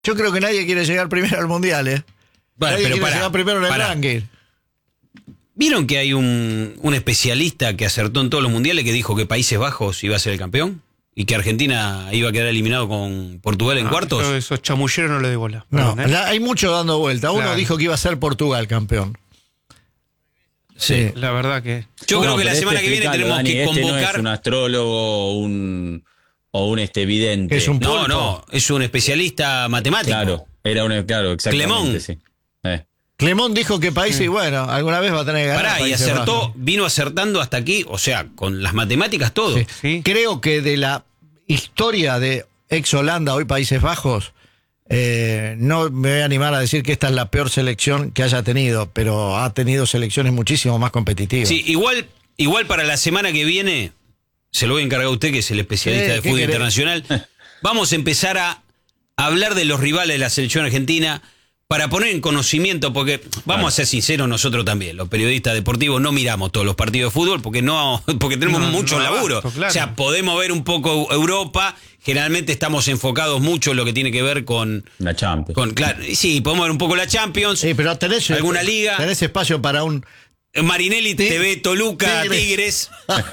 Yo creo que nadie quiere llegar primero al Mundial, ¿eh? Bueno, nadie pero quiere llegar primero en el ranking. ¿Vieron que hay un especialista que acertó en todos los mundiales que dijo que Países Bajos iba a ser el campeón? Y que Argentina iba a quedar eliminado con Portugal en cuartos. Esos chamulleros no le doy bola. No, Perdón, hay mucho dando vuelta. Uno dijo que iba a ser Portugal campeón. Sí, la verdad que... Yo creo que la semana que viene tenemos Dani, que convocar... no es un astrólogo o un vidente. Es un pulpo. No, es un especialista matemático. Claro, exactamente. Clemón. Sí. Clemón dijo que Países, bueno, alguna vez va a tener que ganar. Pará, y acertó, vino acertando hasta aquí, o sea, con las matemáticas todo. Sí. Sí. Creo que de la historia de ex Holanda, hoy Países Bajos, no me voy a animar a decir que esta es la peor selección que haya tenido, pero ha tenido selecciones muchísimo más competitivas. Sí, igual para la semana que viene, se lo voy a encargar a usted, que es el especialista de fútbol internacional, vamos a empezar a hablar de los rivales de la selección argentina, para poner en conocimiento, porque vamos a ser sinceros nosotros también, los periodistas deportivos no miramos todos los partidos de fútbol porque tenemos mucho laburo. Claro. O sea, podemos ver un poco Europa, generalmente estamos enfocados mucho en lo que tiene que ver con la Champions. Claro, sí, podemos ver un poco la Champions, Sí, pero alguna liga. Tenés espacio para un... Marinelli TV, Toluca, Tigres.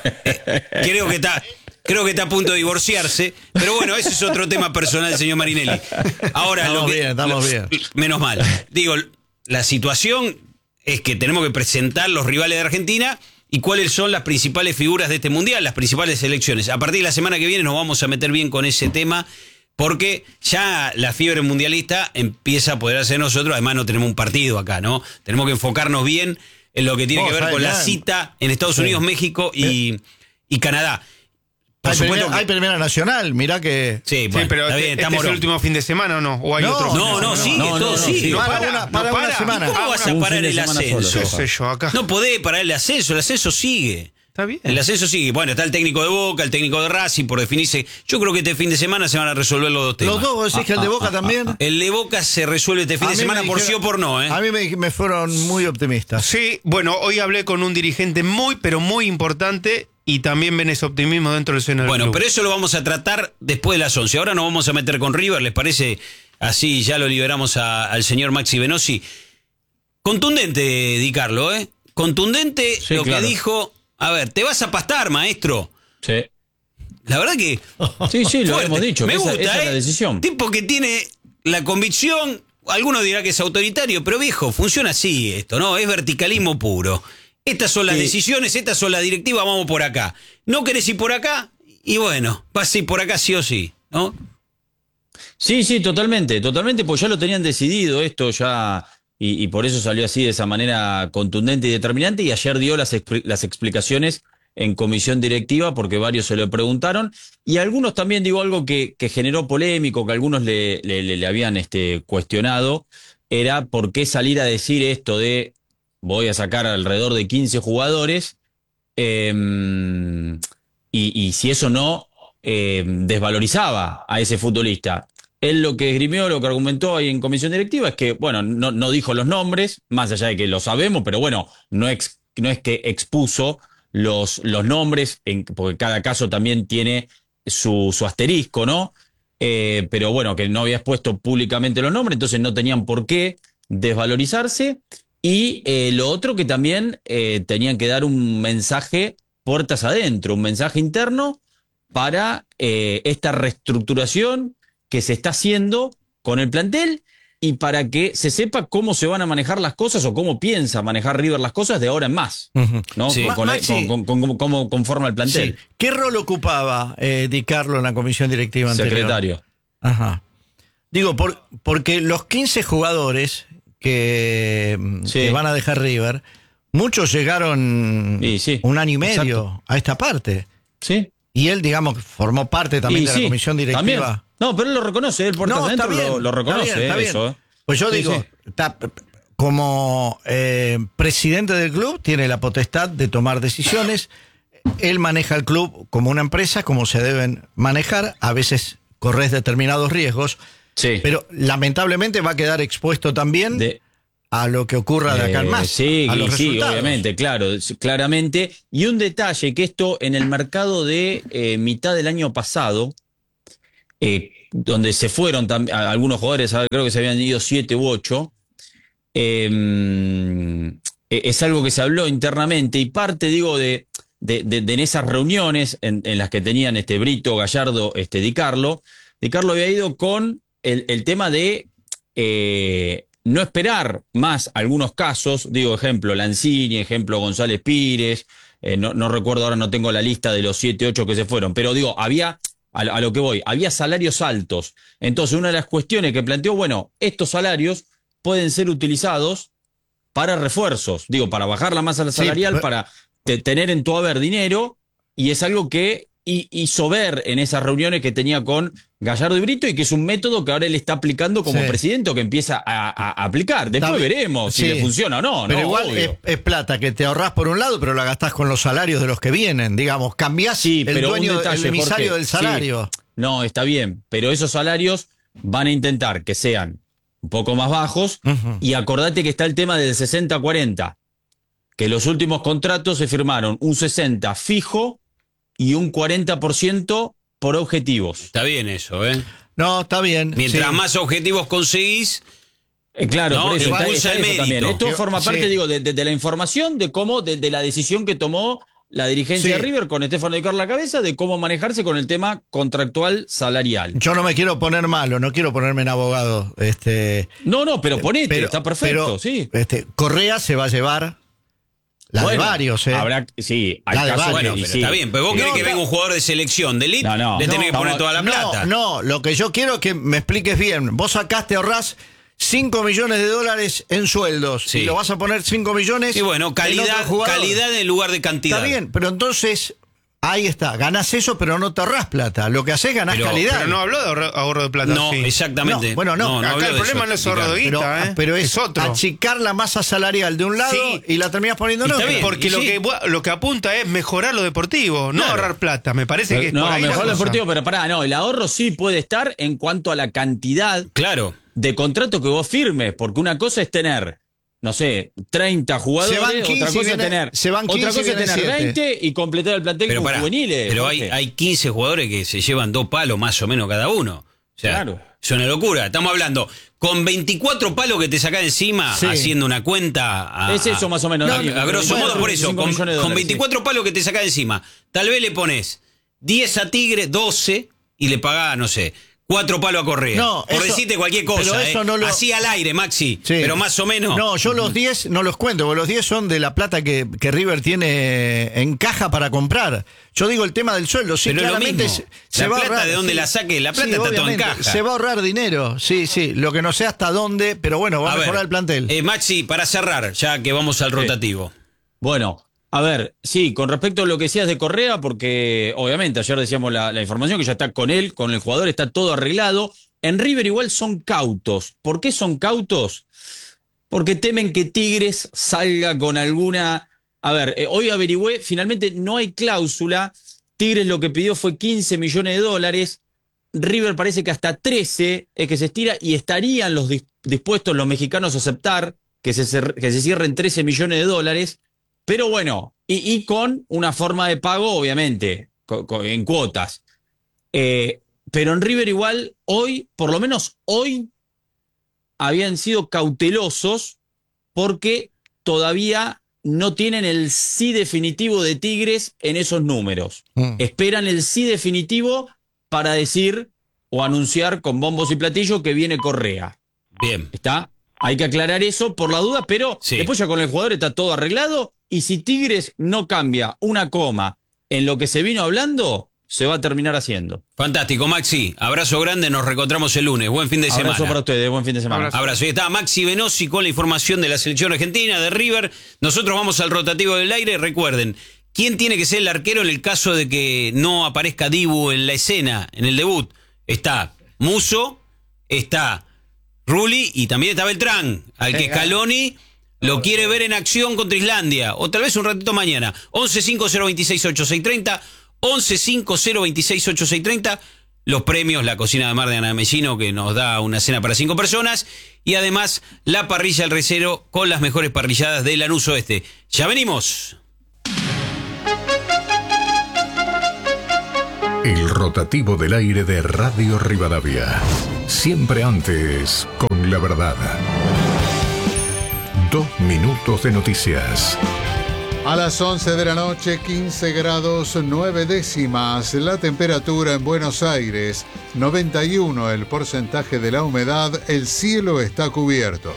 Creo que está a punto de divorciarse, pero bueno, ese es otro tema personal, señor Marinelli. Ahora, estamos bien. Menos mal. Digo, la situación es que tenemos que presentar los rivales de Argentina y cuáles son las principales figuras de este mundial, las principales selecciones. A partir de la semana que viene nos vamos a meter bien con ese tema, porque ya la fiebre mundialista empieza a poder hacer nosotros. Además, no tenemos un partido acá, ¿no? Tenemos que enfocarnos bien en lo que tiene que ver con la cita en Estados Unidos, México y Canadá. Hay primera nacional, mirá que... Sí, bueno, pero está bien, ¿este es el último fin de semana o no? ¿O hay otro? No, sigue, todo sigue. Para una semana. ¿Cómo vas a parar el ascenso? ¿Qué sé yo, acá? No podés parar el ascenso sigue. Está bien. El ascenso sigue. Bueno, está el técnico de Boca, el técnico de Racing, por definirse. Yo creo que este fin de semana se van a resolver los dos temas. ¿Los dos vos decís que el de Boca también? El de Boca se resuelve este fin de semana por sí o por no, ¿eh? A mí me fueron muy optimistas. Sí, bueno, hoy hablé con un dirigente pero muy importante y también ven ese optimismo dentro del seno del club. Pero eso lo vamos a tratar después de las 11. Ahora nos vamos a meter con River, ¿les parece? Así ya lo liberamos al señor Maxi Venosi. Contundente, Di Carlo, ¿eh? Contundente lo que dijo. A ver, te vas a pastar, maestro. Sí. La verdad que... Sí, lo hemos dicho. Me gusta, esa es la decisión. Tipo que tiene la convicción, algunos dirán que es autoritario, pero viejo, funciona así esto, ¿no? Es verticalismo puro. Estas son las decisiones, estas son las directivas, vamos por acá. ¿No querés ir por acá? Y bueno, vas a ir por acá sí o sí, ¿no? Sí, totalmente, pues ya lo tenían decidido esto ya, y por eso salió así de esa manera contundente y determinante, y ayer dio las explicaciones en comisión directiva, porque varios se lo preguntaron, y algunos también, digo, algo que generó polémico, que algunos le habían cuestionado, era por qué salir a decir esto de voy a sacar alrededor de 15 jugadores, y si eso no desvalorizaba a ese futbolista. Él lo que esgrimió, lo que argumentó ahí en comisión directiva es que, bueno, no dijo los nombres, más allá de que lo sabemos, pero bueno, no es que expuso los nombres, porque cada caso también tiene su asterisco, ¿no? Pero bueno, que no había expuesto públicamente los nombres, entonces no tenían por qué desvalorizarse. Y lo otro que también tenían que dar un mensaje puertas adentro, un mensaje interno para esta reestructuración que se está haciendo con el plantel y para que se sepa cómo se van a manejar las cosas o cómo piensa manejar River las cosas de ahora en más, ¿no? Sí. Cómo conforma el plantel. Sí. ¿Qué rol ocupaba Di Carlo en la comisión directiva anterior? Secretario. Ajá. Digo, porque los 15 jugadores que van a dejar River, muchos llegaron un año y medio a esta parte. Sí. Y él, digamos, formó parte también de la comisión directiva. También. No, pero él lo reconoce, él por dentro lo reconoce, está bien. eso. Pues yo digo, como presidente del club, tiene la potestad de tomar decisiones. Él maneja el club como una empresa, como se deben manejar. A veces corres determinados riesgos. Sí. Pero lamentablemente va a quedar expuesto también a lo que ocurra de acá en más. Sí, a los resultados. Obviamente, claramente. Y un detalle, que esto en el mercado de mitad del año pasado, donde se fueron algunos jugadores, creo que se habían ido 7 u 8, es algo que se habló internamente y parte, digo, de en esas reuniones en las que tenían Brito, Gallardo, Di Carlo había ido con el tema de no esperar más algunos casos, digo, ejemplo Lanzini, ejemplo González Pires, no recuerdo ahora, no tengo la lista de los 7, 8 que se fueron, pero digo, había, a lo que voy, había salarios altos. Entonces, una de las cuestiones que planteó, bueno, estos salarios pueden ser utilizados para refuerzos, digo, para bajar la masa salarial, sí, para tener en tu haber dinero, y es algo que hizo ver en esas reuniones que tenía con Gallardo y Brito, y que es un método que ahora él está aplicando como presidente, o que empieza a aplicar. Después veremos si le funciona o no. Pero no, igual es plata que te ahorrás por un lado, pero la gastás con los salarios de los que vienen. Digamos, cambiás el dueño, el emisario del salario. Sí, no, está bien, pero esos salarios van a intentar que sean un poco más bajos, y acordate que está el tema del 60-40, que los últimos contratos se firmaron un 60 fijo y un 40% por objetivos. Está bien eso, ¿eh? No, está bien. Mientras más objetivos conseguís, claro, no, por eso está el mérito. también. Esto forma parte, digo, de la información, de cómo, de la decisión que tomó la dirigencia de River con Stefano Di Carlo a la cabeza, de cómo manejarse con el tema contractual salarial. Yo no me quiero poner malo, no quiero ponerme en abogado. No, pero ponete, está perfecto, sí. Correa se va a llevar la de varios, Habrá, sí, hay casos, bueno, pero está bien, pero vos querés que venga un jugador de selección de elite, le tenés que poner toda la plata. No, lo que yo quiero es que me expliques bien. Vos sacaste, ahorrás $5 millones en sueldos, y lo vas a poner 5 millones. Y bueno, calidad en lugar de cantidad. Está bien, pero entonces ahí está, ganás eso, pero no te ahorrás plata. Lo que haces, ganás calidad. Pero no habló de ahorro de plata. No, exactamente. No, acá el problema no es ahorro de guita, pero es otro. achicar la masa salarial de un lado y la terminás poniendo en otro. Porque lo que apunta es mejorar lo deportivo, no ahorrar plata. Me parece que no, mejorar lo deportivo, pero el ahorro sí puede estar en cuanto a la cantidad de contrato que vos firmes, porque una cosa es tener, no sé, 30 jugadores, otra cosa es tener 20 y completar el plantel con juveniles. Pero hay 15 jugadores que se llevan 2 palos más o menos cada uno. O sea, es una locura. Estamos hablando con 24 palos que te sacás encima, haciendo una cuenta. Es eso más o menos. A grosso modo, por eso. Con 24 palos que te sacás encima, tal vez le pones 10 a Tigre, 12, y le pagás, no sé, 4 palos a Correa. Por decirte cualquier cosa. Así al aire, Maxi. Pero más o menos. No, yo los 10 no los cuento, porque los 10 son de la plata que River tiene en caja para comprar. Yo digo el tema del sueldo. Sí, pero claramente lo mismo. La plata de donde la saque, la plata está toda en caja. Se va a ahorrar dinero. Sí. Lo que no sé hasta dónde, pero bueno, va a mejorar el plantel. Maxi, para cerrar, ya que vamos al rotativo. Bueno. A ver, sí, con respecto a lo que decías de Correa, porque obviamente ayer decíamos la información que ya está con él, con el jugador, está todo arreglado. En River igual son cautos. ¿Por qué son cautos? Porque temen que Tigres salga con alguna... A ver, hoy averigüé, finalmente no hay cláusula. Tigres lo que pidió fue $15 millones. River parece que hasta 13 es que se estira, y estarían dispuestos los mexicanos a aceptar que se cierren $13 millones. Pero bueno, y con una forma de pago, obviamente, en cuotas. Pero en River igual, hoy, por lo menos hoy, habían sido cautelosos porque todavía no tienen el sí definitivo de Tigres en esos números. Esperan el sí definitivo para decir o anunciar con bombos y platillos que viene Correa. Bien. ¿Está? Hay que aclarar eso por la duda, pero después ya con el jugador está todo arreglado. Y si Tigres no cambia una coma en lo que se vino hablando, se va a terminar haciendo. Fantástico, Maxi. Abrazo grande, nos reencontramos el lunes. Buen fin de semana. Abrazo para ustedes, buen fin de semana. Abrazo. Y está Maxi Venosi con la información de la selección argentina, de River. Nosotros vamos al rotativo del aire. Recuerden, ¿quién tiene que ser el arquero en el caso de que no aparezca Dibu en la escena, en el debut? Está Musso, está Rulli y también está Beltrán, al que Scaloni lo quiere ver en acción contra Islandia, o tal vez un ratito mañana. 11-5026-8630, 11-5026-8630. Los premios, la cocina de mar de Ana Mellino, que nos da una cena para 5 personas, y además la parrilla El Recero con las mejores parrilladas de Lanús Oeste. Ya venimos. El rotativo del aire de Radio Rivadavia. Siempre antes, con la verdad. 2 minutos de noticias. A las 11 de la noche, 15 grados 9 décimas. La temperatura en Buenos Aires, 91 el porcentaje de la humedad. El cielo está cubierto.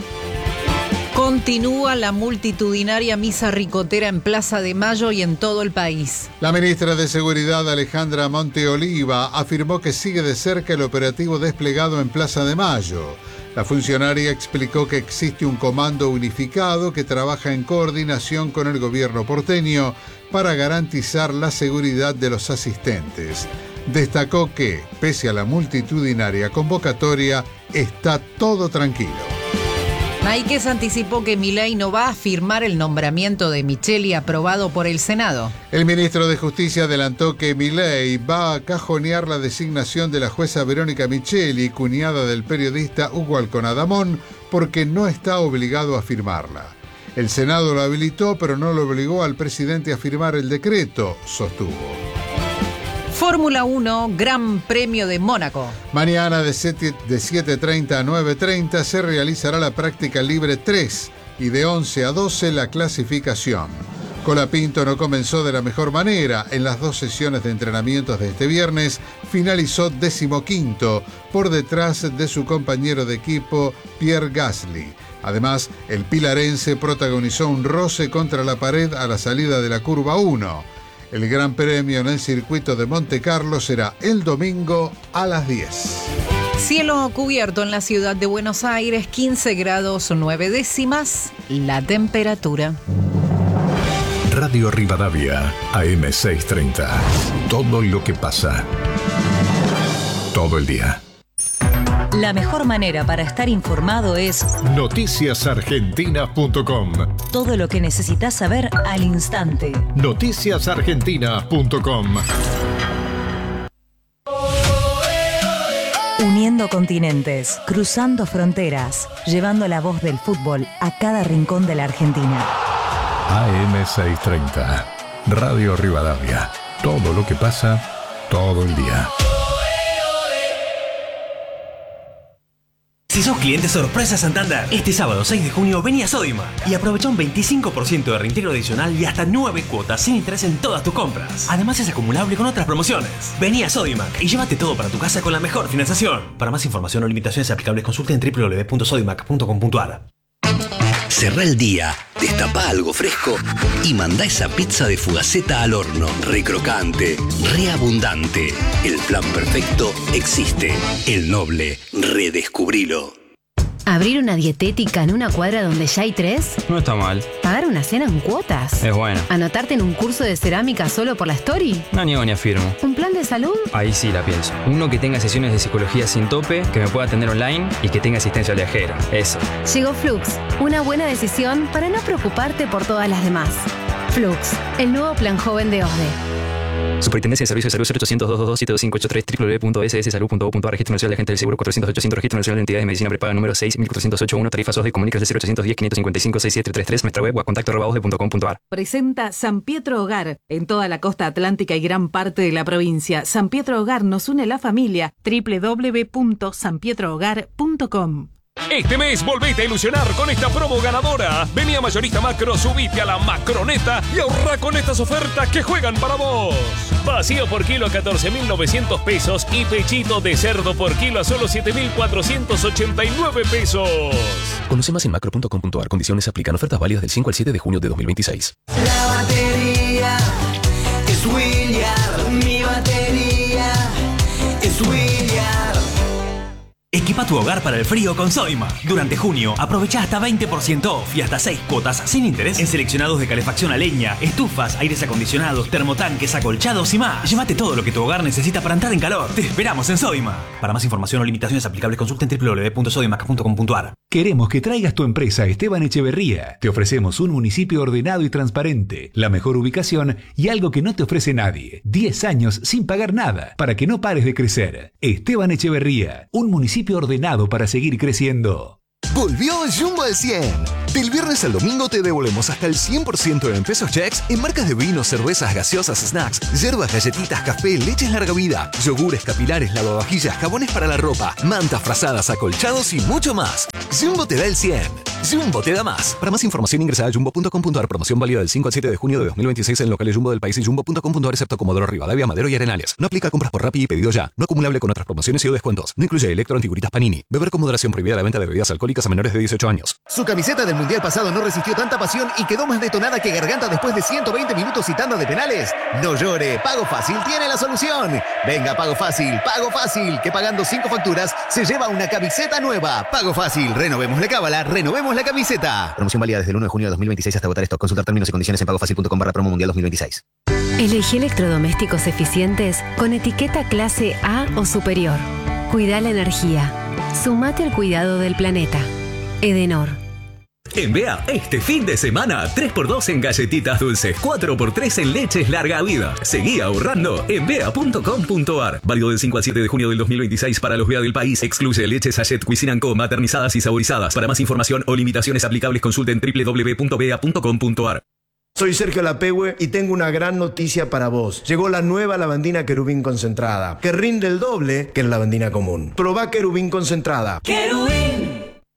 Continúa la multitudinaria misa ricotera en Plaza de Mayo y en todo el país. La ministra de Seguridad, Alejandra Monteoliva, afirmó que sigue de cerca el operativo desplegado en Plaza de Mayo. La funcionaria explicó que existe un comando unificado que trabaja en coordinación con el gobierno porteño para garantizar la seguridad de los asistentes. Destacó que, pese a la multitudinaria convocatoria, está todo tranquilo. Máiquez anticipó que Milei no va a firmar el nombramiento de Micheli aprobado por el Senado. El ministro de Justicia adelantó que Milei va a cajonear la designación de la jueza Verónica Micheli, cuñada del periodista Hugo Alconadamón, porque no está obligado a firmarla. El Senado lo habilitó, pero no lo obligó al presidente a firmar el decreto, sostuvo. Fórmula 1, Gran Premio de Mónaco. Mañana de 7:30 a 9:30 se realizará la práctica libre 3 y de 11 a 12 la clasificación. Colapinto no comenzó de la mejor manera. En las 2 sesiones de entrenamientos de este viernes finalizó 15º por detrás de su compañero de equipo Pierre Gasly. Además, el pilarense protagonizó un roce contra la pared a la salida de la curva 1. El Gran Premio en el circuito de Monte Carlo será el domingo a las 10. Cielo cubierto en la ciudad de Buenos Aires, 15 grados 9 décimas, la temperatura. Radio Rivadavia, AM630. Todo lo que pasa. Todo el día. La mejor manera para estar informado es noticiasargentinas.com. todo lo que necesitas saber al instante. Noticiasargentinas.com. Uniendo continentes, cruzando fronteras, llevando la voz del fútbol a cada rincón de la Argentina. AM630. Radio Rivadavia. Todo lo que pasa, todo el día. Si sos cliente sorpresa Santander, este sábado 6 de junio vení a Sodimac y aprovecha un 25% de reintegro adicional y hasta 9 cuotas sin interés en todas tus compras. Además es acumulable con otras promociones. Vení a Sodimac y llévate todo para tu casa con la mejor financiación. Para más información o limitaciones aplicables consulta en www.sodimac.com.ar. Cerrá el día, destapá algo fresco y mandá esa pizza de Fugaceta al horno. Re crocante, re abundante. El plan perfecto existe. El Noble, redescubrilo. ¿Abrir una dietética en una cuadra donde ya hay 3? No está mal. ¿Pagar una cena en cuotas? Es bueno. ¿Anotarte en un curso de cerámica solo por la story? No niego ni afirmo. ¿Un plan de salud? Ahí sí la pienso. Uno que tenga sesiones de psicología sin tope, que me pueda atender online y que tenga asistencia viajera. Eso. Llegó Flux, una buena decisión para no preocuparte por todas las demás. Flux, el nuevo plan joven de OSDE. Superintendencia de Servicios de Salud 0800-222-7583 www.sssalud.gov.ar. Registro Nacional de Agentes del Seguro 400-800. Registro Nacional de Entidades de Medicina Prepaga número 6.408.1. Tarifas OSDE. Comunícase 0810-555-6733. Nuestra web o a contacto@osde.com.ar. Presenta San Pietro Hogar. En toda la costa atlántica y gran parte de la provincia, San Pietro Hogar nos une la familia. www.sanpietrohogar.com. Este mes volvete a ilusionar con esta promo ganadora. Vení a Mayorista Macro, subite a la Macroneta y ahorra con estas ofertas que juegan para vos. Vacío por kilo a 14.900 pesos y pechito de cerdo por kilo a solo 7.489 pesos. Conoce más en macro.com.ar. Condiciones aplican. Ofertas válidas del 5 al 7 de junio de 2026. La batería es William. Mi batería es William. Equipa tu hogar para el frío con Sodimac. Durante junio, aprovecha hasta 20% off y hasta 6 cuotas sin interés en seleccionados de calefacción a leña, estufas, aires acondicionados, termotanques, acolchados y más. Llévate todo lo que tu hogar necesita para entrar en calor. Te esperamos en Sodimac. Para más información o limitaciones aplicables, consulta en www.sodimac.com.ar. Queremos que traigas tu empresa a Esteban Echeverría. Te ofrecemos un municipio ordenado y transparente, la mejor ubicación y algo que no te ofrece nadie. 10 años sin pagar nada, para que no pares de crecer. Esteban Echeverría, un municipio ordenado para seguir creciendo. Volvió Jumbo al 100. Del viernes al domingo te devolvemos hasta el 100% en pesos checks en marcas de vinos, cervezas, gaseosas, snacks, hierbas, galletitas, café, leches larga vida, yogures, capilares, lavavajillas, jabones para la ropa, mantas, frazadas, acolchados y mucho más. Jumbo te da el 100. Jumbo te da más. Para más información ingresa a jumbo.com.ar. Promoción válida del 5 al 7 de junio de 2026 en locales Jumbo del país y jumbo.com.ar excepto Comodoro Rivadavia, Madero y Arenales. No aplica a compras por Rappi y pedido ya. No acumulable con otras promociones y o descuentos. No incluye electro antiguritas Panini. Beber con moderación. Prohibida la venta de bebidas alcohólicas a menores de 18 años. Su camiseta del Mundial pasado no resistió tanta pasión y quedó más detonada que Garganta después de 120 minutos y tanda de penales. No llore, Pago Fácil tiene la solución. Venga, Pago Fácil, que pagando 5 facturas se lleva una camiseta nueva. Pago Fácil, renovemos la cábala, renovemos la camiseta. Promoción válida desde el 1 de junio de 2026 hasta agotar stock. Consultar términos y condiciones en pagofacil.com/promo mundial 2026. Elegí electrodomésticos eficientes con etiqueta clase A o superior. Cuida la energía. Sumate al cuidado del planeta. Edenor. En Bea, este fin de semana, 3x2 en galletitas dulces, 4x3 en leches larga vida. Seguí ahorrando en bea.com.ar. Válido del 5 al 7 de junio del 2026 para los Bea del país. Excluye leches Sachet Cuisine & Co. maternizadas y saborizadas. Para más información o limitaciones aplicables consulten www.bea.com.ar. Soy Sergio Lapehue y tengo una gran noticia para vos. Llegó la nueva lavandina Querubín concentrada, que rinde el doble que la lavandina común. Probá Querubín concentrada. ¡Querubín!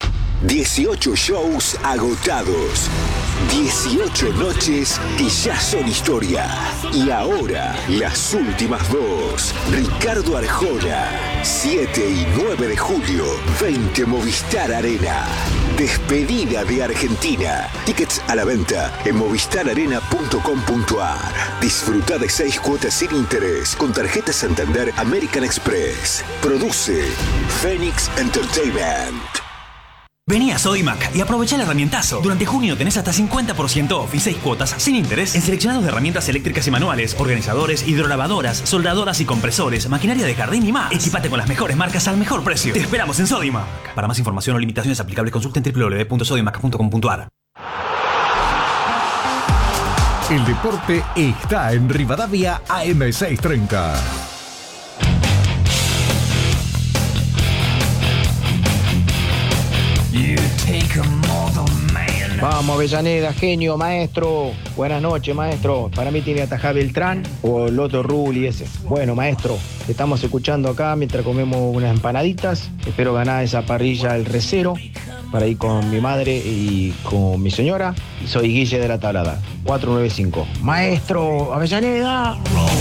18 shows agotados. 18 noches que ya son historia. Y ahora, las últimas dos. Ricardo Arjona, 7 y 9 de julio, 20 Movistar Arena. Despedida de Argentina. Tickets a la venta en movistararena.com.ar. Disfruta de 6 cuotas sin interés con tarjeta Santander American Express. Produce Phoenix Entertainment. Vení a Sodimac y aprovecha el herramientazo. Durante junio tenés hasta 50% off y 6 cuotas sin interés en seleccionados de herramientas eléctricas y manuales, organizadores, hidrolavadoras, soldadoras y compresores, maquinaria de jardín y más. Equipate con las mejores marcas al mejor precio. Te esperamos en Sodimac. Para más información o limitaciones aplicables consulten www.sodimac.com.ar. El deporte está en Rivadavia AM630. Vamos, Avellaneda, genio, maestro. Buenas noches, maestro. Para mí tiene que atajar Beltrán o el otro Rulli ese. Bueno, maestro, te estamos escuchando acá mientras comemos unas empanaditas. Espero ganar esa parrilla el recero para ir con mi madre y con mi señora. Soy Guille de la Tablada, 495. Maestro, Avellaneda.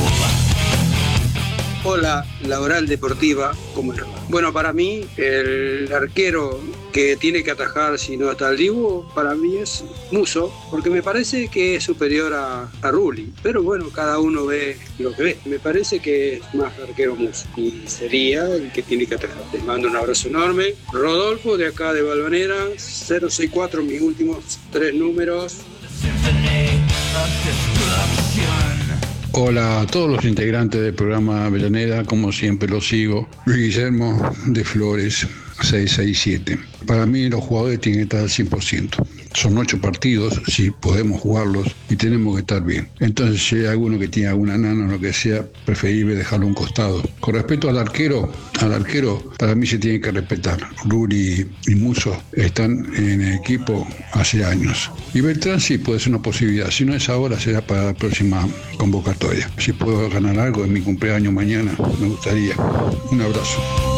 Hola, Laboral Deportiva, ¿cómo está? Bueno, para mí, el arquero que tiene que atajar si no está el Dibu, para mí es Musso, porque me parece que es superior a Rulli. Pero bueno, cada uno ve lo que ve. Me parece que es más arquero Musso y sería el que tiene que atajar. Les mando un abrazo enorme. Rodolfo, de acá de Valvanera, 064, mis últimos 3 números. Hola a todos los integrantes del programa Avellaneda, como siempre los sigo. Guillermo de Flores, 667. Para mí los jugadores tienen que estar al 100%. Son 8 partidos, si podemos jugarlos y tenemos que estar bien. Entonces si hay alguno que tiene alguna nana o lo que sea, preferible dejarlo a un costado. Con respecto al arquero para mí se tiene que respetar. Rulli y Musso están en el equipo hace años. Y Beltrán sí puede ser una posibilidad. Si no es ahora, será para la próxima convocatoria. Si puedo ganar algo en mi cumpleaños mañana, me gustaría. Un abrazo.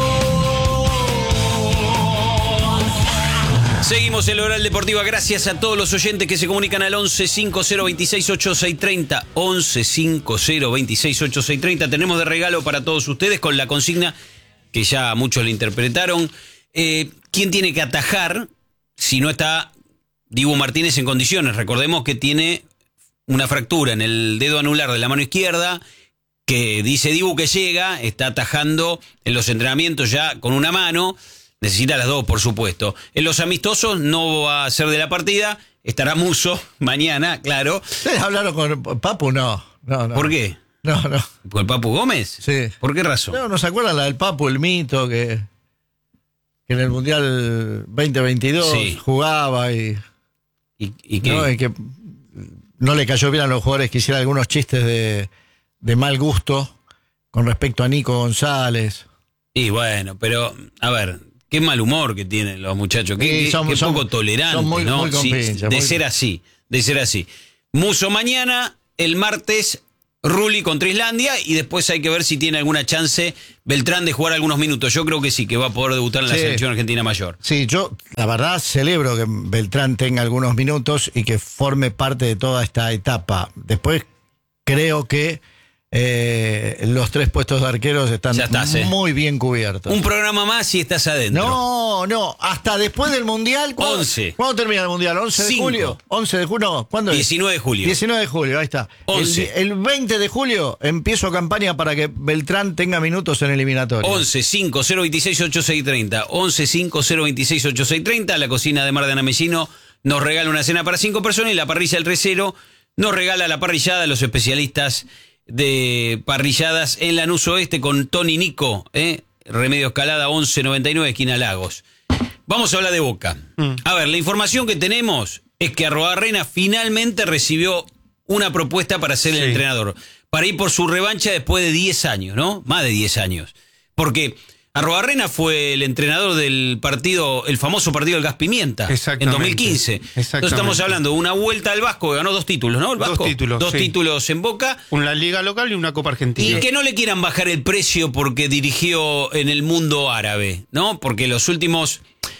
Seguimos en Laboral Deportiva. Gracias a todos los oyentes que se comunican al 11 50 26 8630. 11 50 26 8630. Tenemos de regalo para todos ustedes con la consigna que ya muchos le interpretaron. ¿Quién tiene que atajar si no está Dibu Martínez en condiciones? Recordemos que tiene una fractura en el dedo anular de la mano izquierda, que dice Dibu que llega, está atajando en los entrenamientos ya con una mano. Necesita las dos, por supuesto. En los amistosos no va a ser de la partida. Estará Musso mañana, claro. ¿Ustedes hablaron con Papu? No. ¿Por qué? No. ¿Con el Papu Gómez? Sí. ¿Por qué razón? No se acuerdan la del Papu, el mito, que en el Mundial 2022 sí jugaba y qué? ¿no? Y que no le cayó bien a los jugadores que hicieran algunos chistes de mal gusto con respecto a Nico González. Y bueno, pero, a ver, Qué mal humor que tienen los muchachos, qué poco tolerantes, son muy, ¿no? muy compinches, de ser así. Musso mañana, el martes Rulli contra Islandia y después hay que ver si tiene alguna chance Beltrán de jugar algunos minutos. Yo creo que sí, que va a poder debutar en la selección argentina mayor. Sí, yo la verdad celebro que Beltrán tenga algunos minutos y que forme parte de toda esta etapa. Después creo que los 3 puestos de arqueros están muy bien cubiertos. Un programa más y estás adentro. No, hasta después del Mundial. 11. ¿Cuándo termina el Mundial? 11 de julio. 11 de julio. ¿Cuándo es? 19 de julio. 19 de julio, ahí está. 11. El 20 de julio empiezo campaña para que Beltrán tenga minutos en eliminatoria. 11 5 026 8630. 11 5 026 8630. La cocina de Mar de Anamellino nos regala una cena para 5 personas y la parrilla El Recero nos regala la parrillada de los especialistas de parrilladas en Lanús Oeste con Tony Nico, Remedio Escalada 1199, esquina Lagos. Vamos a hablar de Boca. A ver, la información que tenemos es que Arruabarrena finalmente recibió una propuesta para ser el entrenador, para ir por su revancha después de 10 años, ¿no? Más de 10 años. Porque Arruabarrena fue el entrenador del partido, el famoso partido del Gas Pimienta, en 2015. Entonces estamos hablando de una vuelta al Vasco, que ganó 2 títulos, ¿no? El Vasco, 2 títulos. 2 títulos en Boca. Una liga local y una Copa Argentina. Y que no le quieran bajar el precio porque dirigió en el mundo árabe, ¿no? Porque los últimos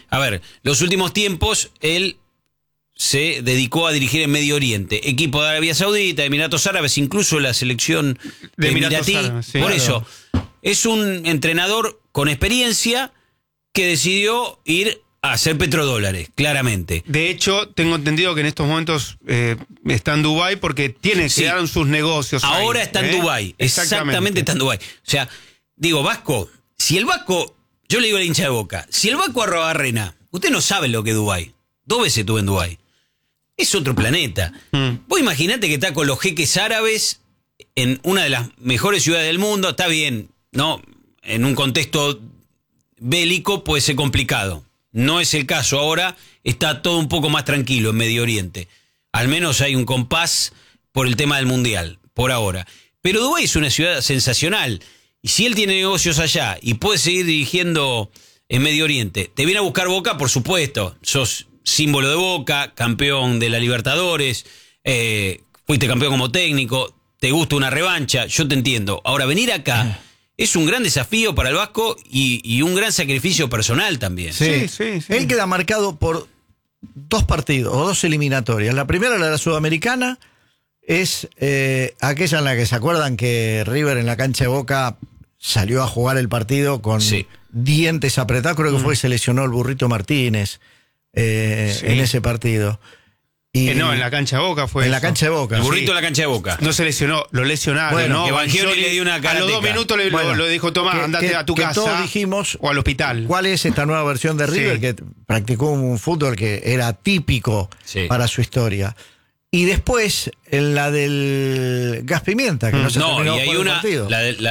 tiempos él se dedicó a dirigir en Medio Oriente, equipo de Arabia Saudita, Emiratos Árabes, incluso la selección de Emiratí. Por eso, es un entrenador con experiencia que decidió ir a hacer petrodólares, claramente. De hecho, tengo entendido que en estos momentos está en Dubái porque quedaron sus negocios. Ahora ahí, está en Dubái, exactamente está en Dubái. O sea, digo, Vasco, si el Vasco, yo le digo al hincha de Boca, si el Vasco Arruabarrena, usted no sabe lo que es Dubái, 2 veces estuve en Dubái, es otro planeta. Vos imaginate que está con los jeques árabes en una de las mejores ciudades del mundo, está bien, ¿no? En un contexto bélico puede ser complicado. No es el caso. Ahora está todo un poco más tranquilo en Medio Oriente. Al menos hay un compás por el tema del Mundial, por ahora. Pero Dubái es una ciudad sensacional. Y si él tiene negocios allá y puede seguir dirigiendo en Medio Oriente, te viene a buscar Boca, por supuesto. Sos símbolo de Boca, campeón de la Libertadores, fuiste campeón como técnico, te gusta una revancha, yo te entiendo. Ahora, venir acá es un gran desafío para el Vasco y un gran sacrificio personal también. Sí. Él queda marcado por 2 partidos o 2 eliminatorias. La primera, la de la Sudamericana, es aquella en la que se acuerdan que River en la cancha de Boca salió a jugar el partido con dientes apretados. Creo que fue y se lesionó el Burrito Martínez en ese partido. Y no, en la cancha de Boca fue. En la cancha de Boca. El Burrito en la cancha de Boca. No se lesionó, lo lesionaron. Bueno, ¿no? Evangelioni le dio una karateca. A los 2 minutos lo dijo Tomás, andate a tu casa. Todos dijimos, o al hospital. ¿Cuál es esta nueva versión de River que practicó un fútbol que era típico para su historia? Y después, en la del Gas Pimienta, que no se terminó y hay por el partido.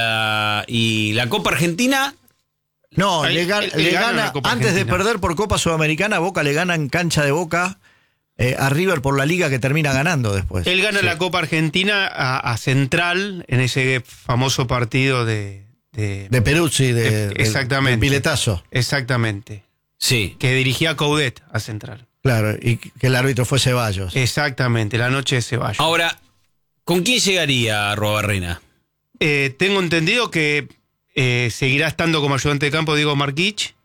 Y la Copa Argentina. No, le gana antes de perder por Copa Sudamericana, Boca le gana en cancha de Boca a River por la liga que termina ganando después. Él gana la Copa Argentina a Central en ese famoso partido de Peruzzi, exactamente, del piletazo. Exactamente. Sí. Que dirigía Coudet a Central. Claro, y que el árbitro fue Ceballos. Exactamente, la noche de Ceballos. Ahora, ¿con quién llegaría Arruabarrena? Tengo entendido que seguirá estando como ayudante de campo Diego Marquich.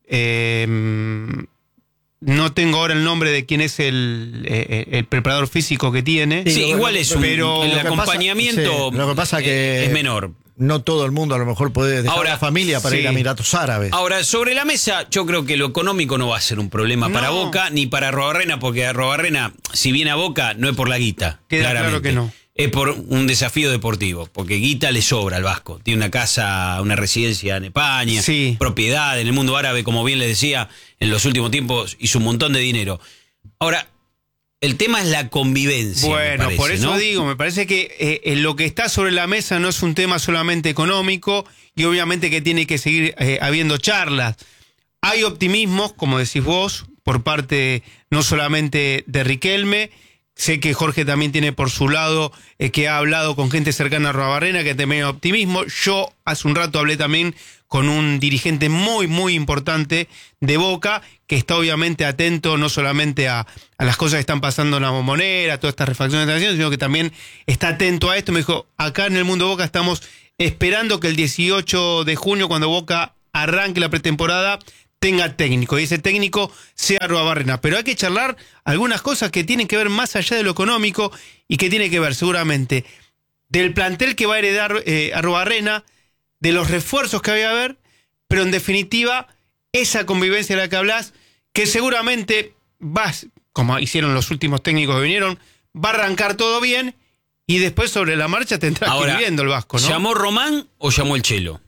No tengo ahora el nombre de quién es el preparador físico que tiene. Sí, igual es pero el acompañamiento lo que pasa que es menor. No todo el mundo a lo mejor puede dejar la familia para ir a Emiratos Árabes. Ahora, sobre la mesa, yo creo que lo económico no va a ser un problema para Boca ni para Arruabarrena, porque Arruabarrena, si viene a Boca, no es por la guita. Queda claro que no. Es por un desafío deportivo, porque guita le sobra al Vasco. Tiene una casa, una residencia en España, propiedad en el mundo árabe, como bien le decía, en los últimos tiempos hizo un montón de dinero. Ahora, el tema es la convivencia. Bueno, parece, por eso ¿no? digo, me parece que lo que está sobre la mesa no es un tema solamente económico y obviamente que tiene que seguir habiendo charlas. Hay optimismos, como decís vos, por parte no solamente de Riquelme, Sé que Jorge también tiene por su lado, que ha hablado con gente cercana a Arruabarrena, que tiene optimismo. Yo hace un rato hablé también con un dirigente muy, muy importante de Boca, que está obviamente atento no solamente a las cosas que están pasando en la Bombonera, a todas estas refacciones que están haciendo, sino que también está atento a esto. Me dijo, acá en el mundo Boca estamos esperando que el 18 de junio, cuando Boca arranque la pretemporada, tenga técnico, y ese técnico sea Arruabarrena. Pero hay que charlar algunas cosas que tienen que ver más allá de lo económico y que tiene que ver seguramente del plantel que va a heredar Arruabarrena, de los refuerzos que va a haber, pero en definitiva esa convivencia de la que hablas, que seguramente como hicieron los últimos técnicos que vinieron, va a arrancar todo bien y después sobre la marcha tendrá que ir viendo el Vasco, ¿no? ¿Llamó Román o llamó el Chelo?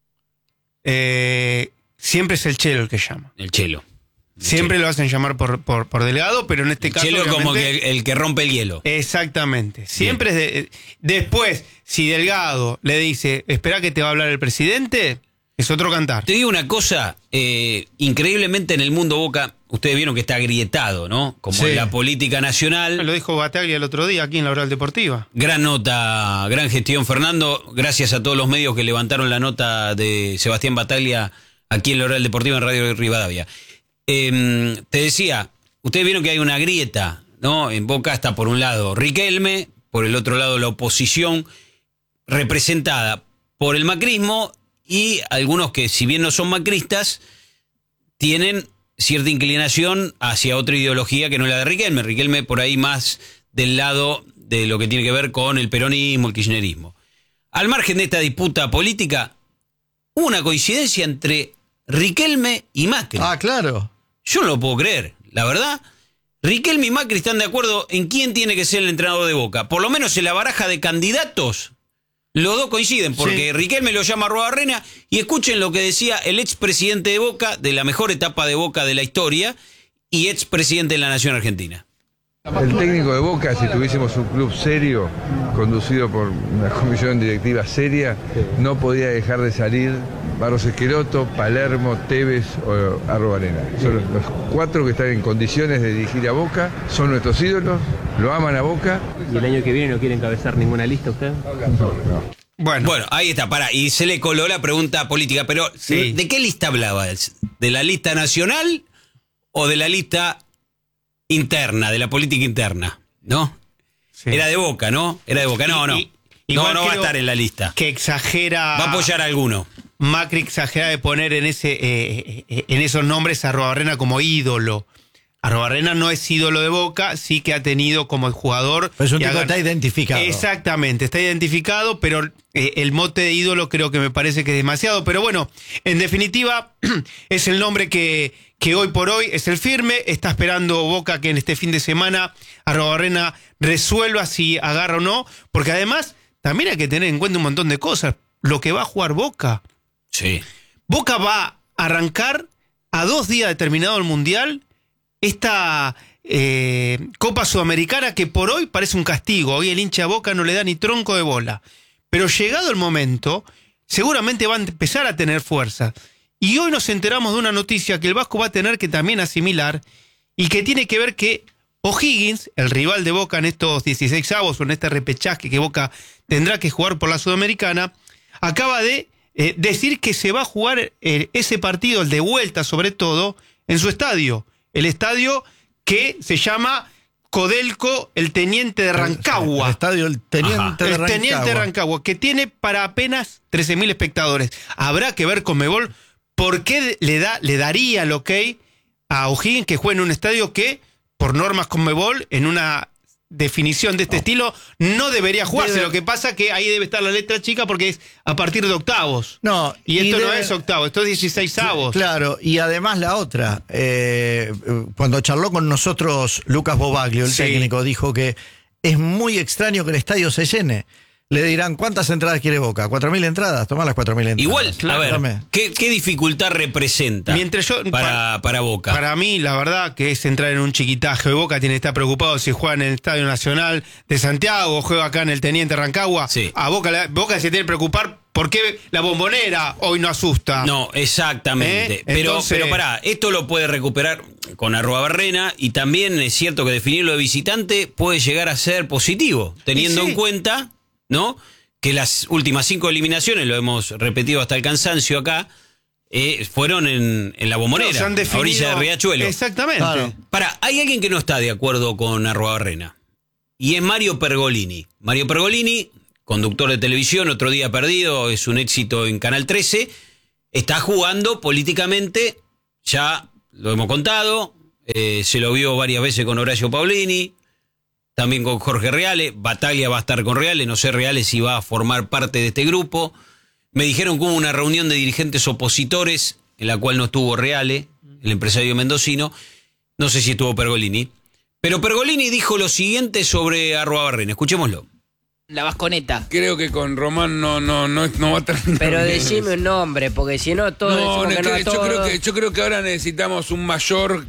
Siempre es el Chelo el que llama. El Chelo. Siempre lo hacen llamar por delegado, pero en este caso... Chelo como que el que rompe el hielo. Exactamente. Siempre es después, si Delgado le dice, espera que te va a hablar el presidente, es otro cantar. Te digo una cosa, increíblemente en el mundo Boca, ustedes vieron que está agrietado, ¿no? Como en la política nacional. Lo dijo Bataglia el otro día aquí en la Oral Deportiva. Gran nota, gran gestión, Fernando. Gracias a todos los medios que levantaron la nota de Sebastián Bataglia aquí en la Oral Deportiva en Radio Rivadavia. Te decía, ustedes vieron que hay una grieta, ¿no? En Boca está por un lado Riquelme, por el otro lado la oposición, representada por el macrismo, y algunos que, si bien no son macristas, tienen cierta inclinación hacia otra ideología que no es la de Riquelme. Riquelme por ahí más del lado de lo que tiene que ver con el peronismo, el kirchnerismo. Al margen de esta disputa política, hubo una coincidencia entre Riquelme y Macri. Ah, claro. Yo no lo puedo creer, la verdad. Riquelme y Macri están de acuerdo en quién tiene que ser el entrenador de Boca. Por lo menos en la baraja de candidatos, los dos coinciden, porque Riquelme lo llama Arruabarrena, y escuchen lo que decía el expresidente de Boca, de la mejor etapa de Boca de la historia, y expresidente de la Nación Argentina. El técnico de Boca, si tuviésemos un club serio, conducido por una comisión directiva seria, no podía dejar de salir Barros Esqueloto, Palermo, Tevez o Arruabarrena. Son los cuatro que están en condiciones de dirigir a Boca, son nuestros ídolos, lo aman a Boca. ¿Y el año que viene no quiere encabezar ninguna lista usted? No. Bueno, ahí está, y se le coló la pregunta política, pero ¿de qué lista hablaba? ¿De la lista nacional o de la lista interna, de la política interna? ¿No? Sí. Era de Boca, ¿no? Era de Boca, no va a estar en la lista. Que exagera... Va a apoyar a alguno. Macri exagera de poner en esos nombres a Arruabarrena como ídolo. Arruabarrena no es ídolo de Boca, sí que ha tenido como el jugador... Pues un tipo está identificado. Exactamente, está identificado, pero el mote de ídolo creo que me parece que es demasiado. Pero bueno, en definitiva, es el nombre que hoy por hoy es el firme. Está esperando Boca que en este fin de semana Arruabarrena resuelva si agarra o no, porque además también hay que tener en cuenta un montón de cosas. Lo que va a jugar Boca. Sí. Boca va a arrancar a 2 días de terminado el Mundial esta Copa Sudamericana, que por hoy parece un castigo. Hoy el hincha Boca no le da ni tronco de bola. Pero llegado el momento, seguramente va a empezar a tener fuerza. Y hoy nos enteramos de una noticia que el Vasco va a tener que también asimilar, y que tiene que ver que O'Higgins, el rival de Boca en estos 16avos o en este repechaje que Boca tendrá que jugar por la Sudamericana, acaba de decir que se va a jugar ese partido, el de vuelta sobre todo, en su estadio. El estadio que se llama Codelco, el Teniente de Rancagua. El estadio El Teniente de Rancagua. El Teniente de Rancagua, que tiene para apenas 13.000 espectadores. Habrá que ver con Conmebol por qué le daría el ok a O'Higgins que juegue en un estadio que, por normas Conmebol, en una definición de este estilo, no debería jugarse. Lo que pasa que ahí debe estar la letra chica porque es a partir de octavos. No, y esto no es octavo, esto es 16avos. Claro, y además la otra, cuando charló con nosotros Lucas Bobaglio, el técnico, dijo que es muy extraño que el estadio se llene. Le dirán, ¿cuántas entradas quiere Boca? ¿4.000 entradas? Toma las 4.000 entradas. Igual, a ver, ¿qué dificultad representa para Boca? Para mí, la verdad, que es entrar en un chiquitaje. Boca tiene que estar preocupado si juega en el Estadio Nacional de Santiago o juega acá en el Teniente Rancagua. Sí. A Boca se tiene que preocupar porque la Bombonera hoy no asusta. No, exactamente. Pero pará, esto lo puede recuperar con Arruabarrena, y también es cierto que definirlo de visitante puede llegar a ser positivo, teniendo en cuenta, ¿no?, que las últimas 5 eliminaciones, lo hemos repetido hasta el cansancio acá, fueron en la Bombonera, a orilla de Riachuelo. Exactamente. Claro. Hay alguien que no está de acuerdo con Arruabarrena, y es Mario Pergolini. Mario Pergolini, conductor de televisión, Otro Día Perdido, es un éxito en Canal 13, está jugando políticamente, ya lo hemos contado, se lo vio varias veces con Horacio Paulini, también con Jorge Reale. Bataglia va a estar con Reale, no sé Reale si va a formar parte de este grupo. Me dijeron que hubo una reunión de dirigentes opositores en la cual no estuvo Reale, el empresario mendocino, no sé si estuvo Pergolini, pero Pergolini dijo lo siguiente sobre Arruabarrena, escuchémoslo. La Vasconeta. Creo que con Román no va a terminar. Pero bien. decime un nombre, porque si no todos decimos que no a todos. Yo creo que ahora necesitamos un mayor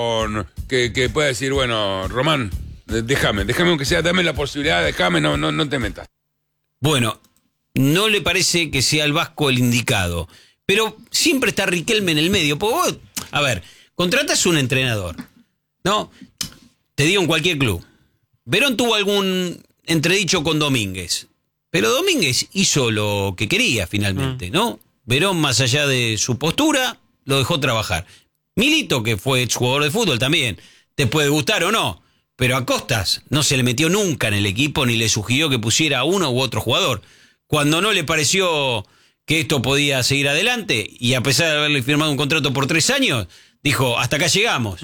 que pueda decir, bueno, Román, déjame aunque sea, dame la posibilidad, déjame, no te metas. Bueno, no le parece que sea el Vasco el indicado, pero siempre está Riquelme en el medio, porque vos, a ver, contratas un entrenador, ¿no? Te digo en cualquier club. Verón tuvo algún entredicho con Domínguez, pero Domínguez hizo lo que quería finalmente, ¿no? Verón, más allá de su postura, lo dejó trabajar. Milito, que fue exjugador de fútbol también, te puede gustar o no, pero a Costas no se le metió nunca en el equipo ni le sugirió que pusiera a uno u otro jugador. Cuando no le pareció que esto podía seguir adelante, y a pesar de haberle firmado un contrato por 3 años, dijo, hasta acá llegamos.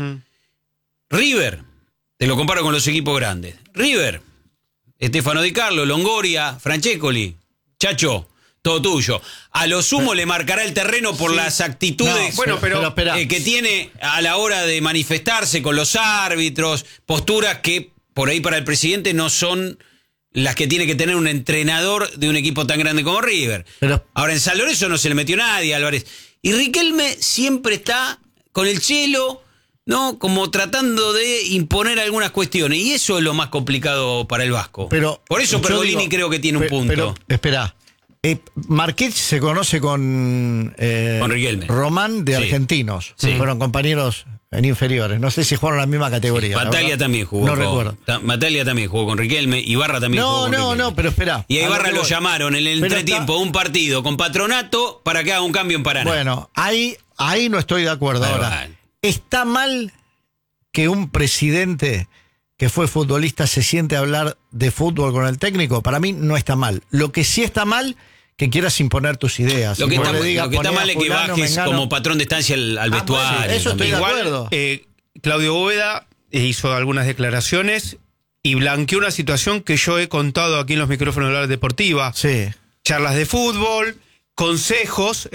River, te lo comparo con los equipos grandes. River, Stefano Di Carlo, Longoria, Francescoli, Chacho, todo tuyo. A lo sumo le marcará el terreno por las actitudes que tiene a la hora de manifestarse con los árbitros, posturas que por ahí para el presidente no son las que tiene que tener un entrenador de un equipo tan grande como River. Ahora en San Lorenzo no se le metió nadie, Álvarez. Y Riquelme siempre está con el chelo, ¿no? Como tratando de imponer algunas cuestiones. Y eso es lo más complicado para el Vasco. Por eso Pergolini creo que tiene un punto. Pero, espera. Marquich se conoce con Riquelme. Román de Argentinos. Sí. Fueron compañeros en inferiores. No sé si jugaron en la misma categoría. Bataglia también jugó. No recuerdo. Bataglia también jugó con Riquelme. Ibarra también jugó con Riquelme. No, pero espera. Y a Ibarra lo llamaron en el entretiempo de un partido con Patronato para que haga un cambio en Paraná. Bueno, ahí no estoy de acuerdo. Ahora, ¿está mal que un presidente que fue futbolista se siente a hablar de fútbol con el técnico? Para mí no está mal. Lo que sí está mal, que quieras imponer tus ideas. Lo que está mal es que bajes como patrón de estancia al vestuario. Eso estoy de acuerdo. Claudio Bóveda hizo algunas declaraciones y blanqueó una situación que yo he contado aquí en los micrófonos de la Deportiva. Sí. Charlas de fútbol, consejos,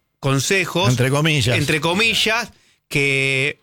entre comillas, que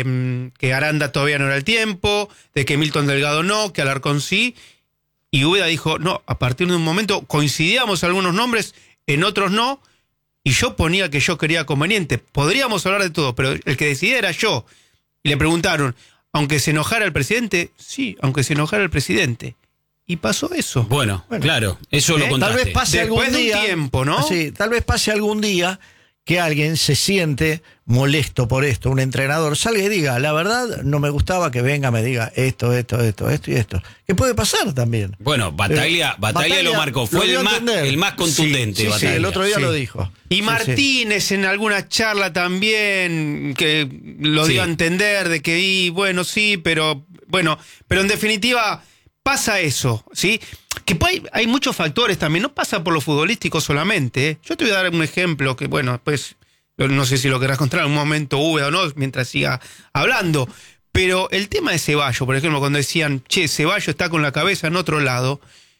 Aranda todavía no era el tiempo, de que Milton Delgado no, que Alarcón sí. Y Úbeda dijo, no, a partir de un momento coincidíamos algunos nombres, en otros no, y yo ponía que yo quería conveniente. Podríamos hablar de todo, pero el que decidía era yo. Y le preguntaron, ¿aunque se enojara el presidente? Sí, aunque se enojara el presidente. Y pasó eso. Bueno, claro, eso lo contaste. Tal vez pase después algún día, de un tiempo, ¿no? Sí, tal vez pase algún día que alguien se siente molesto por esto, un entrenador salga y diga, la verdad no me gustaba que venga, me diga esto y esto. ¿Qué puede pasar también? Bueno, Bataglia lo marcó, fue el más contundente. Sí, el otro día lo dijo. Y Martínez en alguna charla también, que lo dio a entender de que, bueno, sí, pero en definitiva pasa eso, ¿sí? Que hay muchos factores también, no pasa por lo futbolístico solamente, ¿eh? Yo te voy a dar un ejemplo que, pues, no sé si lo querrás contar en un momento, Úbeda o no, mientras siga hablando, pero el tema de Ceballos, por ejemplo, cuando decían, Ceballos está con la cabeza en otro lado,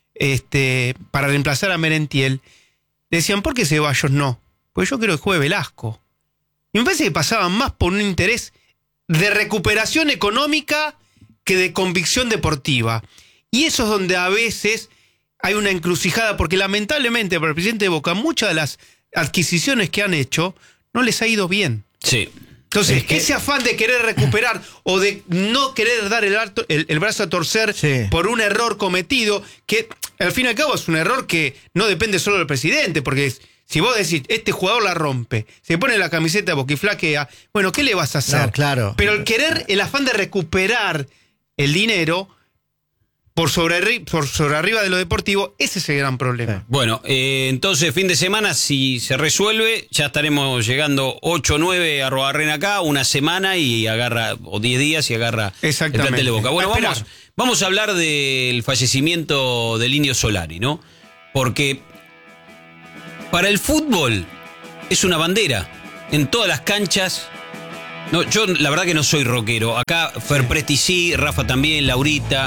para reemplazar a Merentiel, decían, ¿por qué Ceballos no? Pues yo creo que juegue Velasco. Y me parece que pasaban más por un interés de recuperación económica que de convicción deportiva. Y eso es donde a veces hay una encrucijada, porque lamentablemente para el presidente de Boca muchas de las adquisiciones que han hecho no les ha ido bien. Sí. Entonces, ese afán de querer recuperar o de no querer dar el brazo a torcer por un error cometido, que al fin y al cabo es un error que no depende solo del presidente, porque Si vos decís, este jugador la rompe, se pone la camiseta boquiflaquea, bueno, ¿qué le vas a hacer? No, claro. Pero el afán de recuperar el dinero por sobre arriba de lo deportivo, ese es el gran problema. Bueno, entonces fin de semana, si se resuelve, ya estaremos llegando 8 o 9 a Arrobarrena acá, una semana y agarra, o 10 días y agarra el plantel de Boca. Bueno, vamos a hablar del fallecimiento del Indio Solari, ¿no? Porque para el fútbol es una bandera en todas las canchas. No, yo la verdad que no soy rockero. Acá Fer Presti sí, Rafa también, Laurita.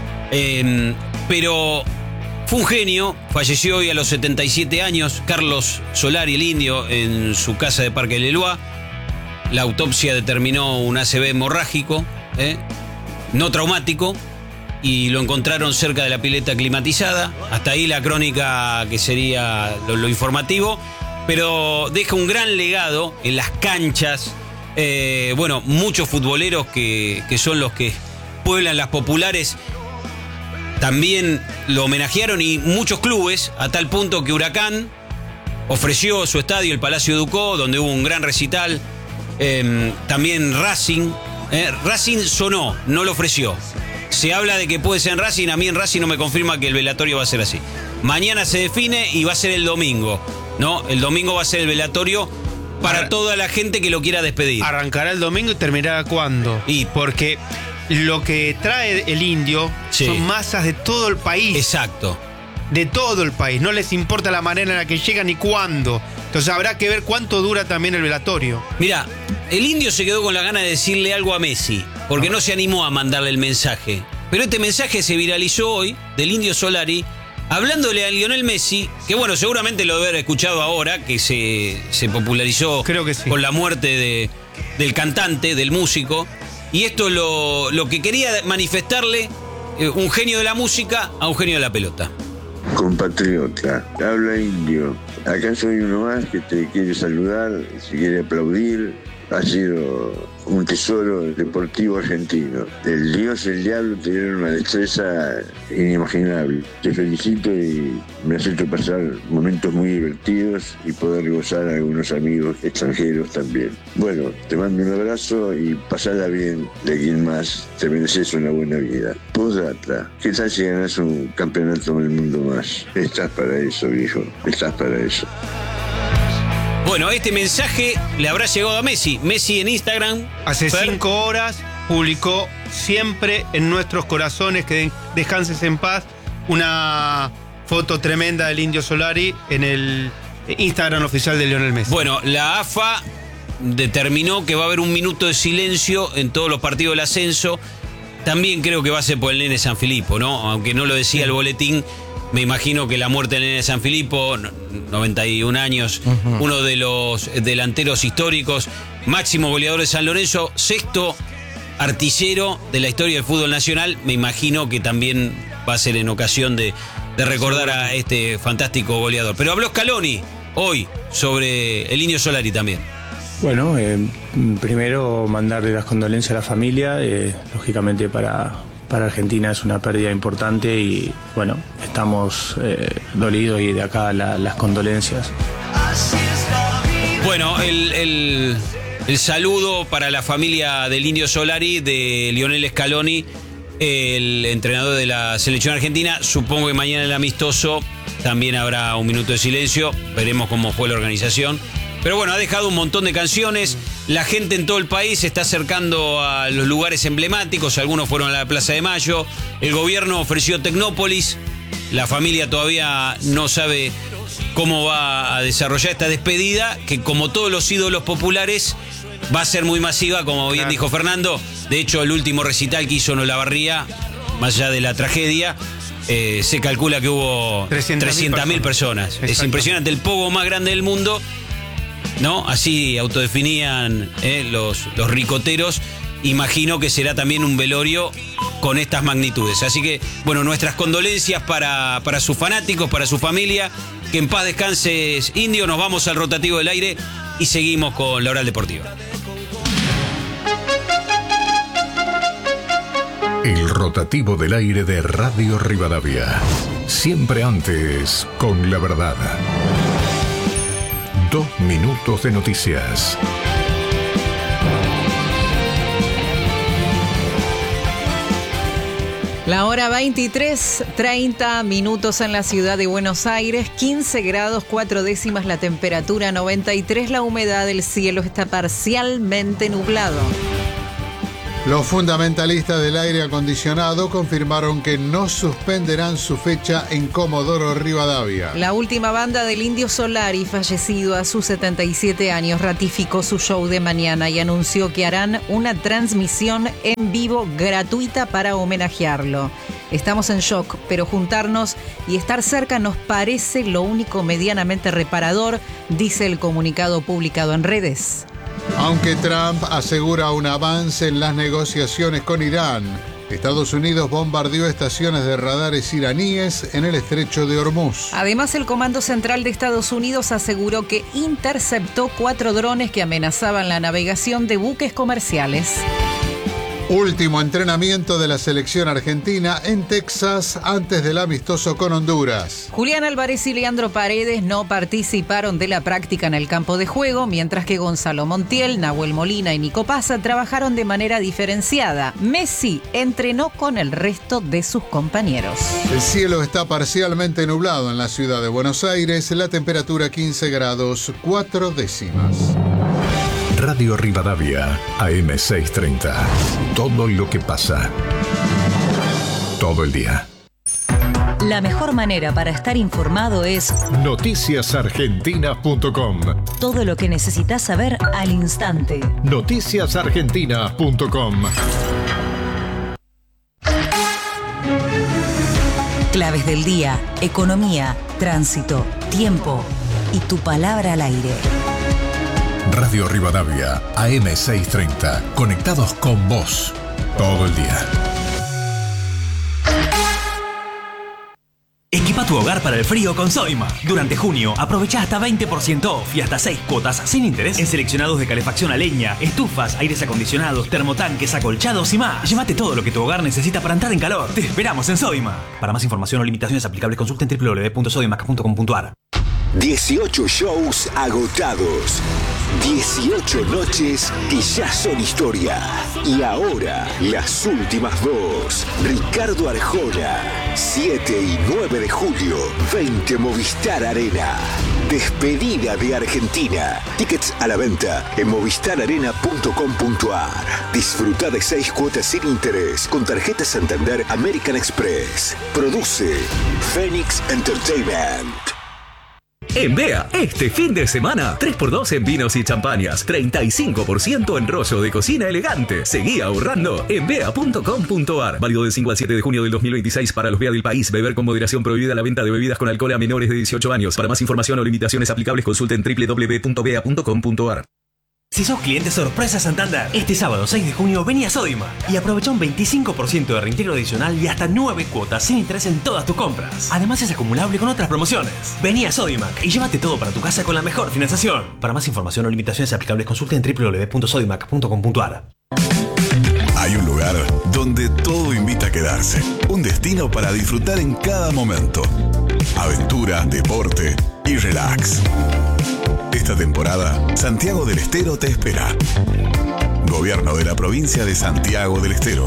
Pero fue un genio, falleció hoy a los 77 años, Carlos Solari, el Indio, en su casa de Parque Leloir. La autopsia determinó un ACV hemorrágico, no traumático, y lo encontraron cerca de la pileta climatizada. Hasta ahí la crónica que sería lo informativo, pero deja un gran legado en las canchas. Bueno, muchos futboleros que son los que pueblan las populares también lo homenajearon, y muchos clubes, a tal punto que Huracán ofreció su estadio, el Palacio Ducó, donde hubo un gran recital. También Racing sonó, no lo ofreció. Se habla de que puede ser en Racing, a mí en Racing no me confirma que el velatorio va a ser así. Mañana se define y va a ser el domingo, ¿no? El domingo va a ser el velatorio para toda la gente que lo quiera despedir. ¿Arrancará el domingo y terminará cuándo? Porque lo que trae el Indio son masas de todo el país. Exacto. De todo el país. No les importa la manera en la que llegan ni cuándo. Entonces habrá que ver cuánto dura también el velatorio. Mira, el Indio se quedó con la gana de decirle algo a Messi, porque no se animó a mandarle el mensaje. Pero este mensaje se viralizó hoy, del Indio Solari, hablándole a Lionel Messi, que bueno, seguramente lo debe haber escuchado ahora, que se popularizó con la muerte del cantante, del músico. Y esto es lo que quería manifestarle un genio de la música a un genio de la pelota. Compatriota, habla Indio. Acá soy uno más que te quiere saludar, se quiere aplaudir. Ha sido un tesoro deportivo argentino. El Dios y el diablo tuvieron una destreza inimaginable. Te felicito y me has hecho pasar momentos muy divertidos y poder gozar a algunos amigos extranjeros también. Bueno, te mando un abrazo y pasala bien de quien más. Te mereces una buena vida. Postdata, ¿qué tal si ganas un campeonato del mundo más? Estás para eso, viejo. Estás para eso. Bueno, este mensaje le habrá llegado a Messi. Messi en Instagram. Hace 5 horas publicó siempre en nuestros corazones, que descanses en paz, una foto tremenda del Indio Solari en el Instagram oficial de Lionel Messi. Bueno, la AFA determinó que va a haber un minuto de silencio en todos los partidos del ascenso. También creo que va a ser por el Nene San Filipo, ¿no? Aunque no lo decía el boletín. Me imagino que la muerte del Nene San Filipo, 91 años, uno de los delanteros históricos, máximo goleador de San Lorenzo, 6º artillero de la historia del fútbol nacional, me imagino que también va a ser en ocasión de recordar a este fantástico goleador. Pero habló Scaloni hoy sobre el Indio Solari también. Bueno, primero mandarle las condolencias a la familia, lógicamente para Argentina es una pérdida importante y bueno, estamos dolidos y de acá las condolencias. Bueno, el saludo para la familia del Indio Solari, de Lionel Scaloni, el entrenador de la selección argentina. Supongo que mañana en el amistoso también habrá un minuto de silencio, veremos cómo fue la organización. Pero bueno, ha dejado un montón de canciones. La gente en todo el país se está acercando a los lugares emblemáticos. Algunos fueron a la Plaza de Mayo. El gobierno ofreció Tecnópolis. La familia todavía no sabe cómo va a desarrollar esta despedida, que como todos los ídolos populares va a ser muy masiva, como bien dijo Fernando. De hecho, el último recital que hizo en Olavarría, más allá de la tragedia, se calcula que hubo 300.000 personas. Es impresionante, el pogo más grande del mundo, ¿no? Así autodefinían los ricoteros. Imagino que será también un velorio con estas magnitudes. Así que, bueno, nuestras condolencias para sus fanáticos, para su familia. Que en paz descanses, Indio. Nos vamos al rotativo del aire y seguimos con la Oral Deportiva. El rotativo del aire de Radio Rivadavia. Siempre antes con la verdad. 2 minutos de noticias. La hora 23:30 minutos en la ciudad de Buenos Aires, 15 grados 4 décimas la temperatura, 93 la humedad, el cielo está parcialmente nublado. Los fundamentalistas del aire acondicionado confirmaron que no suspenderán su fecha en Comodoro Rivadavia. La última banda del Indio Solari, fallecido a sus 77 años, ratificó su show de mañana y anunció que harán una transmisión en vivo gratuita para homenajearlo. Estamos en shock, pero juntarnos y estar cerca nos parece lo único medianamente reparador, dice el comunicado publicado en redes. Aunque Trump asegura un avance en las negociaciones con Irán, Estados Unidos bombardeó estaciones de radares iraníes en el estrecho de Hormuz. Además, el Comando Central de Estados Unidos aseguró que interceptó 4 drones que amenazaban la navegación de buques comerciales. Último entrenamiento de la selección argentina en Texas antes del amistoso con Honduras. Julián Álvarez y Leandro Paredes no participaron de la práctica en el campo de juego, mientras que Gonzalo Montiel, Nahuel Molina y Nico Pazza trabajaron de manera diferenciada. Messi entrenó con el resto de sus compañeros. El cielo está parcialmente nublado en la ciudad de Buenos Aires, la temperatura 15 grados 4 décimas. Radio Rivadavia, AM630. Todo lo que pasa. Todo el día. La mejor manera para estar informado es noticiasargentina.com. Todo lo que necesitas saber al instante. Noticiasargentina.com. Claves del día, economía, tránsito, tiempo y tu palabra al aire. Radio Rivadavia, AM630. Conectados con vos todo el día. Equipa tu hogar para el frío con Soima. Durante junio, aprovecha hasta 20% off y hasta 6 cuotas sin interés en seleccionados de calefacción a leña, estufas, aires acondicionados, termotanques, acolchados y más. Llévate todo lo que tu hogar necesita para entrar en calor. Te esperamos en Soima. Para más información o limitaciones aplicables, consulta en www.soimac.com.ar. 18 shows agotados. 18 noches que ya son historia. Y ahora, las últimas 2. Ricardo Arjona, 7 y 9 de julio, 20 Movistar Arena. Despedida de Argentina. Tickets a la venta en movistararena.com.ar. Disfruta de 6 cuotas sin interés con tarjeta Santander American Express. Produce Phoenix Entertainment. En Bea, este fin de semana, 3x2 en vinos y champañas, 35% en rollo de cocina elegante. Seguí ahorrando en bea.com.ar. Válido del 5 al 7 de junio del 2026 para los Bea del país. Beber con moderación, prohibida la venta de bebidas con alcohol a menores de 18 años. Para más información o limitaciones aplicables, consulten www.bea.com.ar. Si sos cliente sorpresa Santander, este sábado 6 de junio vení a Sodimac y aprovecha un 25% de reintegro adicional y hasta 9 cuotas sin interés en todas tus compras. Además es acumulable con otras promociones. Vení a Sodimac y llévate todo para tu casa con la mejor financiación. Para más información o limitaciones aplicables, consulta en www.sodimac.com.ar. Hay un lugar donde todo invita a quedarse. Un destino para disfrutar en cada momento. Aventura, deporte y relax. Esta temporada, Santiago del Estero te espera. Gobierno de la provincia de Santiago del Estero.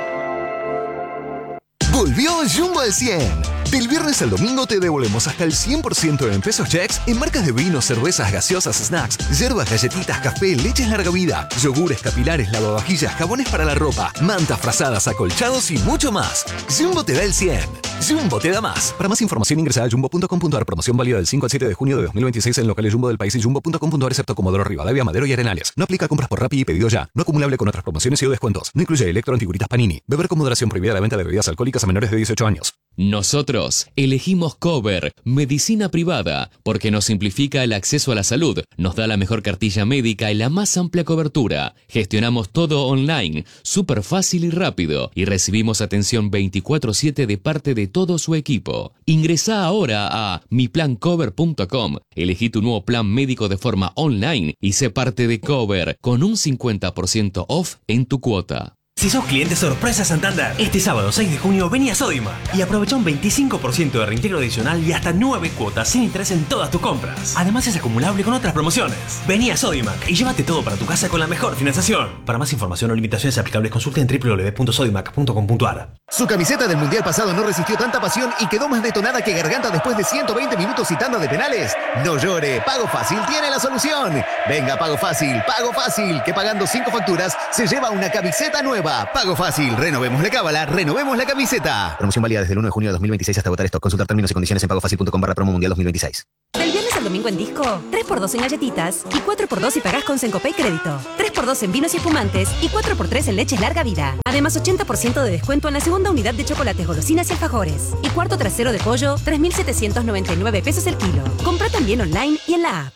Volvió Jumbo al 100. Del viernes al domingo te devolvemos hasta el 100% en pesos checks en marcas de vinos, cervezas, gaseosas, snacks, yerbas, galletitas, café, leches larga vida, yogures, capilares, lavavajillas, jabones para la ropa, mantas, frazadas, acolchados y mucho más. Jumbo te da el 100. Jumbo te da más. Para más información ingresa a jumbo.com.ar. Promoción válida del 5 al 7 de junio de 2026 en locales Jumbo del país y jumbo.com.ar excepto Comodoro Rivadavia, Madero y Arenales. No aplica compras por Rappi y pedido ya. No acumulable con otras promociones y o descuentos. No incluye Electro, Antiguritas, Panini. Beber con moderación, prohibida la venta de bebidas alcohólicas a menores de 18 años. Nosotros elegimos Cover, medicina privada, porque nos simplifica el acceso a la salud, nos da la mejor cartilla médica y la más amplia cobertura. Gestionamos todo online, súper fácil y rápido, y recibimos atención 24/7 de parte de todo su equipo. Ingresá ahora a miplancover.com, elegí tu nuevo plan médico de forma online y sé parte de Cover con un 50% off en tu cuota. Si sos cliente sorpresa Santander, este sábado 6 de junio vení a Sodimac y aprovecha un 25% de reintegro adicional y hasta 9 cuotas sin interés en todas tus compras. Además es acumulable con otras promociones. Vení a Sodimac y llévate todo para tu casa con la mejor financiación. Para más información o limitaciones aplicables consulta en www.sodimac.com.ar. Su camiseta del Mundial pasado no resistió tanta pasión y quedó más detonada que Garganta después de 120 minutos y tanda de penales. No llore, Pago Fácil tiene la solución. Venga, Pago Fácil, que pagando 5 facturas se lleva una camiseta nueva. Pago Fácil, renovemos la cábala, renovemos la camiseta. Promoción válida desde el 1 de junio de 2026 hasta agotar stock. Consultar términos y condiciones en pagofacil.com/promo mundial 2026. Del viernes al domingo en Disco, 3x2 en galletitas y 4x2 si pagás con Sencopay Crédito. 3x2 en vinos y espumantes y 4x3 en leches larga vida. Además, 80% de descuento en la segunda unidad de chocolates, golosinas y alfajores. Y cuarto trasero de pollo, 3.799 pesos el kilo. Compra también online y en la app.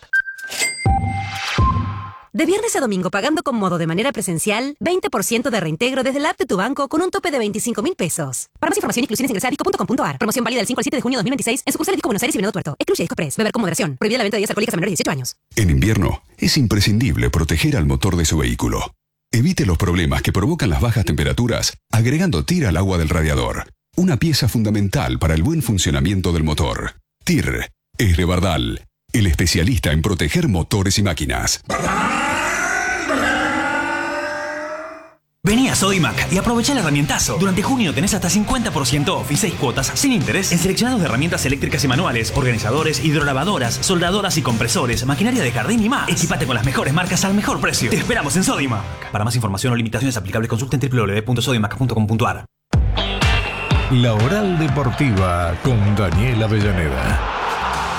De viernes a domingo pagando con modo de manera presencial, 20% de reintegro desde la app de tu banco con un tope de 25.000 pesos. Para más información, inclusiones ingresa a disco.com.ar. Promoción válida del 5 al 7 de junio de 2026 en sucursales Disco Buenos Aires y Venado Tuerto. Excluye Disco Press. Beber con moderación. Prohibida la venta de bebidas alcohólicas a menores de 18 años. En invierno, es imprescindible proteger al motor de su vehículo. Evite los problemas que provocan las bajas temperaturas agregando TIR al agua del radiador. Una pieza fundamental para el buen funcionamiento del motor. TIR es de Bardal, el especialista en proteger motores y máquinas. Vení a Sodimac y aprovecha el herramientazo. Durante junio tenés hasta 50% off y 6 cuotas sin interés en seleccionados de herramientas eléctricas y manuales, organizadores, hidrolavadoras, soldadoras y compresores, maquinaria de jardín y más. Equipate con las mejores marcas al mejor precio. Te esperamos en Sodimac. Para más información o limitaciones aplicables consulta en www.sodimac.com.ar. La Oral Deportiva con Daniel Avellaneda.